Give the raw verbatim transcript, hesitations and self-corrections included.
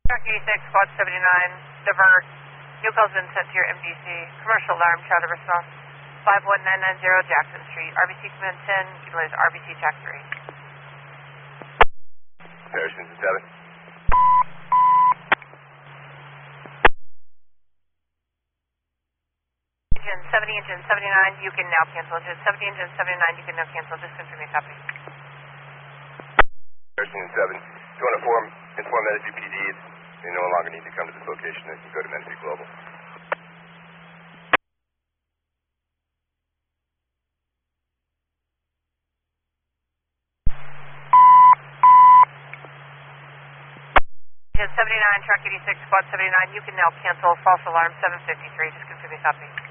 Truck eighty-six, Squad seventy-nine, divert. New call's been sent to your M D C. Commercial alarm, chatter response. five one nine nine zero Jackson Street. R B C command ten, utilize R B C tac three. Harrison seven. Engine seventy, engine seventy-nine, you can now cancel. Engine seventy, engine seventy-nine, you can now cancel. Just confirm your copy. Harrison seven. You want to inform, inform Menifee P D. You no longer need to come to this location. You can go to Menifee Global. Engine seventy-nine, truck eighty-six, Squad seventy-nine, you can now cancel. False alarm seven fifty-three. Just confirm your copy.